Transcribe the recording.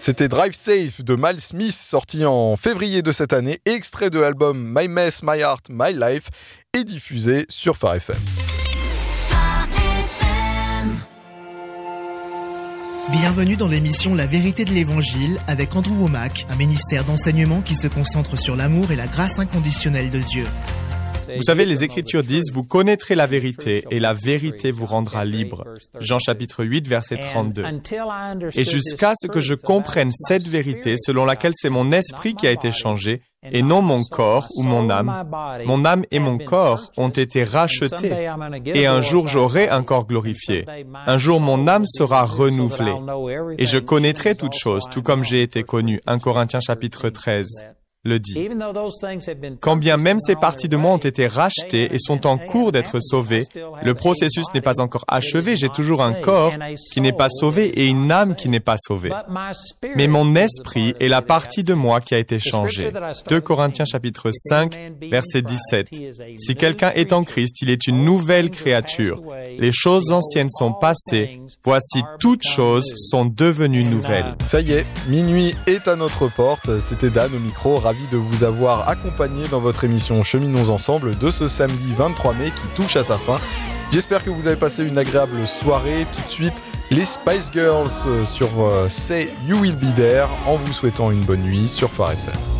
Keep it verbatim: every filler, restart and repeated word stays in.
C'était Drive Safe de Miles Smith, sorti en février de cette année, extrait de l'album My Mess, My Heart, My Life, et diffusé sur Phare F M. Bienvenue dans l'émission La Vérité de l'Évangile avec Andrew Womack, un ministère d'enseignement qui se concentre sur l'amour et la grâce inconditionnelle de Dieu. Vous savez, les Écritures disent « Vous connaîtrez la vérité, et la vérité vous rendra libre ». Jean chapitre huit, verset trente-deux. Et jusqu'à ce que je comprenne cette vérité, selon laquelle c'est mon esprit qui a été changé, et non mon corps ou mon âme, mon âme et mon corps ont été rachetés. Et un jour j'aurai un corps glorifié. Un jour mon âme sera renouvelée. Et je connaîtrai toutes choses, tout comme j'ai été connu. un Corinthiens chapitre treize. Le dit. Quand bien même ces parties de moi ont été rachetées et sont en cours d'être sauvées, le processus n'est pas encore achevé. J'ai toujours un corps qui n'est pas sauvé et une âme qui n'est pas sauvée. Mais mon esprit est la partie de moi qui a été changée. deux Corinthiens chapitre cinq, verset dix-sept. Si quelqu'un est en Christ, il est une nouvelle créature. Les choses anciennes sont passées. Voici, toutes choses sont devenues nouvelles. Ça y est, minuit est à notre porte. C'était Dan au micro. Ravi de vous avoir accompagné dans votre émission Cheminons Ensemble de ce samedi vingt-trois mai qui touche à sa fin. J'espère que vous avez passé une agréable soirée. Tout de suite, les Spice Girls sur Say You Will Be There en vous souhaitant une bonne nuit sur Phare F M.